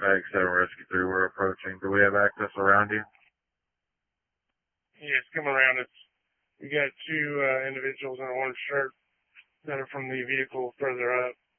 Mag 7 Rescue 3, we're approaching. Do we have access around you? Yes, come around us. We got two individuals in an orange shirt that are from the vehicle further up.